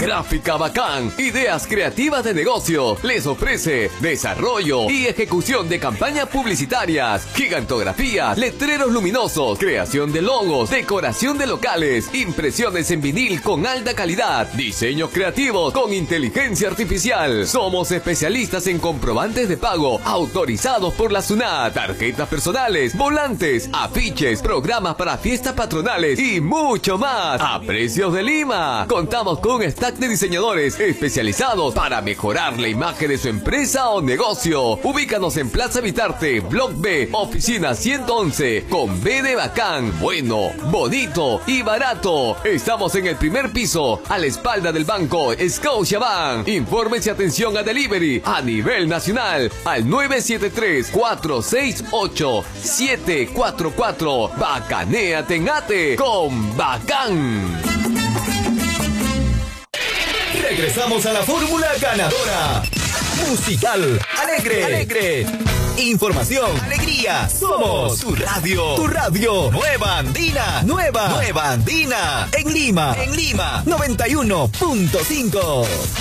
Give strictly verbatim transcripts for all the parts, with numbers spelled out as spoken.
Gráfica Bacán, ideas creativas de negocio, les ofrece desarrollo y ejecución de campañas publicitarias, gigantografías, letreros luminosos, creación de logos, decoración de locales, impresiones en vinil con alta calidad, diseños creativos con inteligencia artificial. Somos especialistas en comprobantes de pago autorizados por la SUNAT, tarjetas personales, volantes, afiches, programas para fiestas patronales y mucho más a precios de Lima. Contamos con un stack de diseñadores especializados para mejorar la imagen de su empresa o negocio. Ubícanos en Plaza Vitarte, Block B, oficina ciento once, con B de bacán, bueno, bonito y barato. Estamos en el primer piso, a la espalda del banco Scotiabank. Informes y atención a delivery a nivel nacional al nueve siete tres, cuatro seis ocho, siete cuatro cuatro. Bacanéate en Ate con Bacán. Regresamos a la fórmula ganadora. Musical, alegre, alegre. Información, alegría. Somos tu radio, tu radio. Nueva Andina, nueva, nueva Andina. En Lima, en Lima, noventa y uno punto cinco.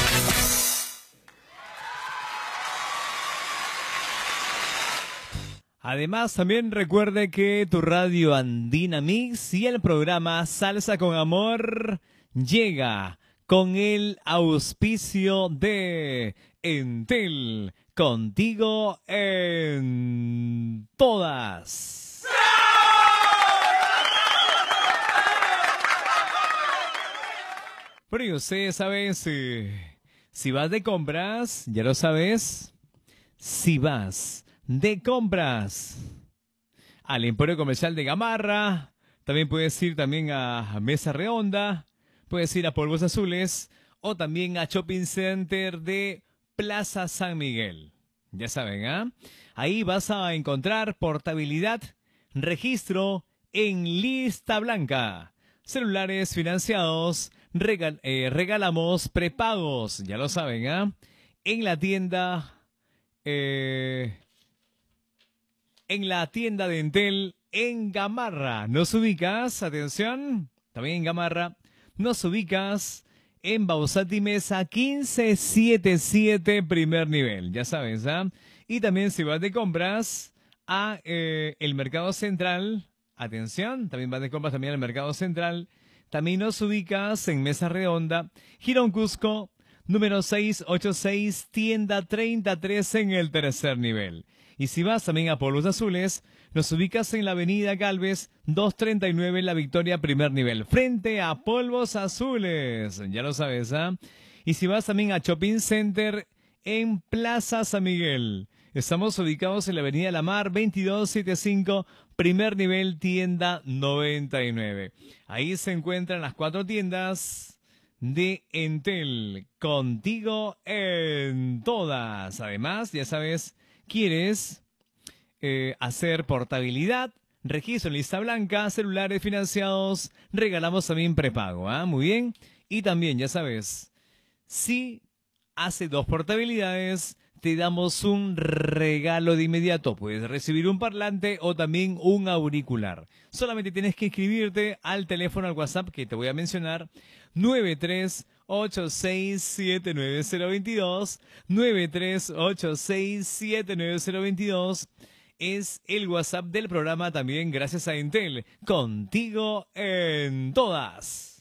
Además, también recuerde que tu radio Andina Mix y el programa Salsa con Amor llega con el auspicio de Entel, contigo en todas. Pero yo sé, ¿sabes? Si, si vas de compras, ya lo sabes, si vas de compras al Emporio Comercial de Gamarra, también puedes ir también a Mesa Redonda, puedes ir a Polvos Azules o también a Shopping Center de Plaza San Miguel. Ya saben, ¿ah? ¿eh? Ahí vas a encontrar portabilidad, registro en lista blanca, celulares financiados, regal eh, regalamos prepagos, ya lo saben, ¿ah? ¿eh? En la tienda... Eh, en la tienda de Entel en Gamarra. Nos ubicas, atención, también en Gamarra, nos ubicas en Bausati Mesa quince setenta y siete, primer nivel, ya sabes, ¿ah? ¿eh? Y también si vas de compras a eh, el Mercado Central, atención, también vas de compras también al Mercado Central, también nos ubicas en Mesa Redonda, Girón Cusco, número seiscientos ochenta y seis, tienda treinta y tres en el tercer nivel. Y si vas también a Polvos Azules, nos ubicas en la avenida Galvez doscientos treinta y nueve, La Victoria, primer nivel, frente a Polvos Azules, ya lo sabes, ¿ah? ¿eh? Y si vas también a Shopping Center en Plaza San Miguel, estamos ubicados en la avenida La Mar veintidós setenta y cinco, primer nivel, tienda noventa y nueve. Ahí se encuentran las cuatro tiendas de Entel, contigo en todas. Además, ya sabes, ¿quieres eh, hacer portabilidad, registro en lista blanca, celulares financiados? Regalamos también prepago, ¿ah? ¿eh? Muy bien. Y también, ya sabes, si hace dos portabilidades, te damos un regalo de inmediato. Puedes recibir un parlante o también un auricular. Solamente tienes que inscribirte al teléfono, al WhatsApp que te voy a mencionar, nueve tres ocho seis siete nueve cero dos dos, nueve tres ocho seis siete nueve cero dos dos. Es el WhatsApp del programa también gracias a Entel. Contigo en todas.